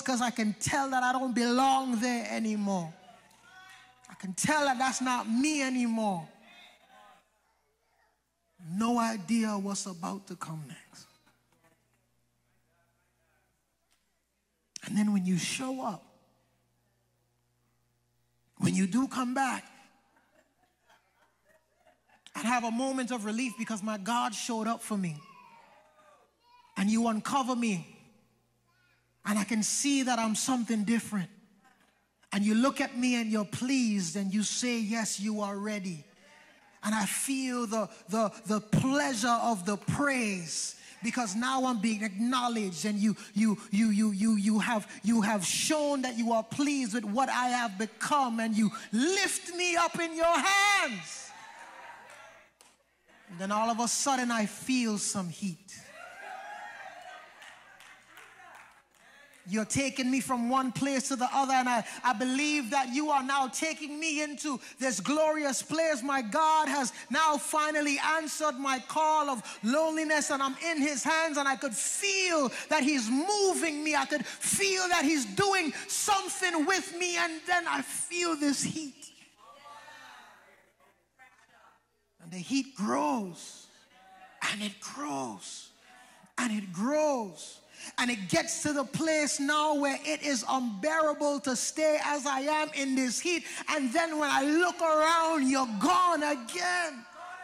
because I can tell that I don't belong there anymore. I can tell that that's not me anymore. No idea what's about to come next. And then when you show up, when you do come back, and have a moment of relief because my God showed up for me, and you uncover me, and I can see that I'm something different, and you look at me and you're pleased and you say, yes, you are ready. And I feel the pleasure of the praise because now I'm being acknowledged, and you have shown that you are pleased with what I have become, and you lift me up in your hands. And then all of a sudden I feel some heat. You're taking me from one place to the other, and I believe that you are now taking me into this glorious place. My God has now finally answered my call of loneliness, and I'm in his hands, and I could feel that he's moving me. I could feel that he's doing something with me, and then I feel this heat. And the heat grows, and it grows, and it grows. And it gets to the place now where it is unbearable to stay as I am in this heat. And then when I look around, you're gone again.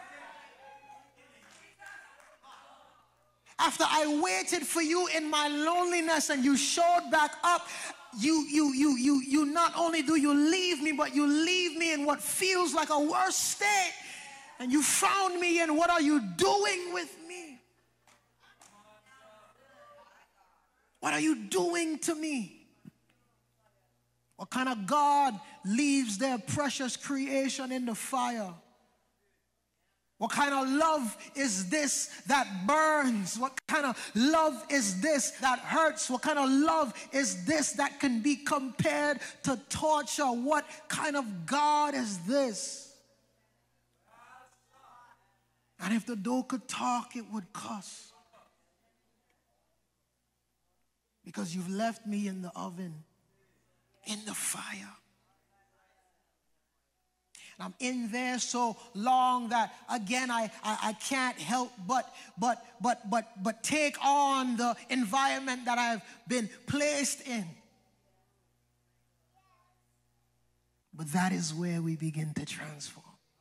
After I waited for you in my loneliness and you showed back up, you not only do you leave me, but you leave me in what feels like a worse state. And you found me in what are you doing with me? What are you doing to me? What kind of God leaves their precious creation in the fire? What kind of love is this that burns? What kind of love is this that hurts? What kind of love is this that can be compared to torture? What kind of God is this? And if the dough could talk, it would cuss. Because you've left me in the oven, in the fire. And I'm in there so long that again I can't help but take on the environment that I've been placed in. But that is where we begin to transform.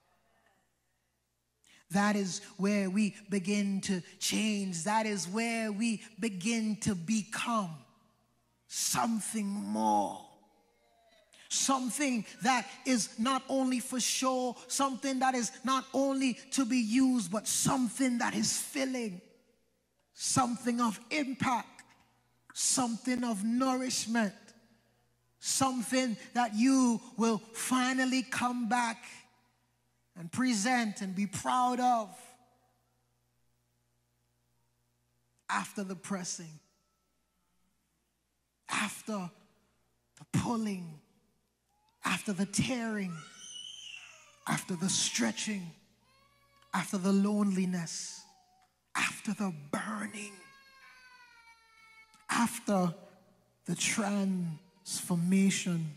That is where we begin to change. That is where we begin to become something more. Something that is not only for show, something that is not only to be used, but something that is filling, something of impact, something of nourishment, something that you will finally come back and present and be proud of after the pressing, after the pulling, after the tearing, after the stretching, after the loneliness, after the burning, after the transformation.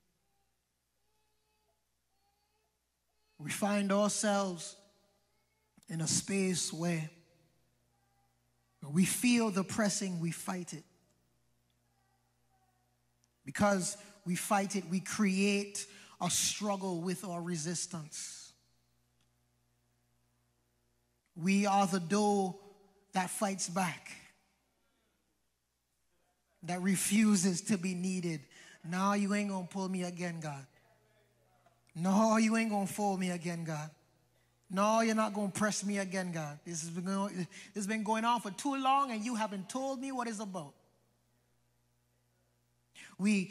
We find ourselves in a space where we feel the pressing, we fight it. Because we fight it, we create a struggle with our resistance. We are the dough that fights back, that refuses to be needed. No, you ain't gonna pull me again, God. No, you ain't gonna fold me again, God. No, you're not gonna press me again, God. This has been going on for too long, and you haven't told me what it's about. We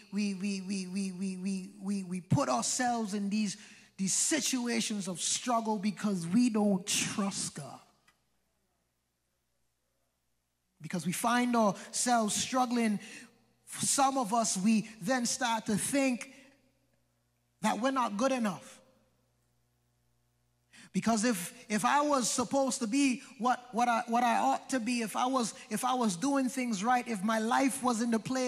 put ourselves in these situations of struggle because we don't trust God. Because we find ourselves struggling. For some of us, we then start to think that we're not good enough. Because if I was supposed to be what I ought to be, if I was doing things right, if my life was in the place